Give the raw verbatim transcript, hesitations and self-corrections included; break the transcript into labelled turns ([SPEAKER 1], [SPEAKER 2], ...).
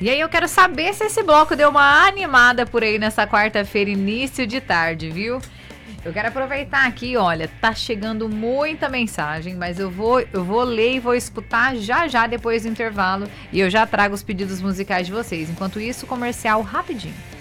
[SPEAKER 1] E aí eu quero saber se esse bloco deu uma animada por aí nessa quarta-feira, início de tarde, viu? Eu quero aproveitar aqui, olha, tá chegando muita mensagem, mas eu vou, eu vou ler e vou escutar já já depois do intervalo e eu já trago os pedidos musicais de vocês. Enquanto isso, comercial rapidinho.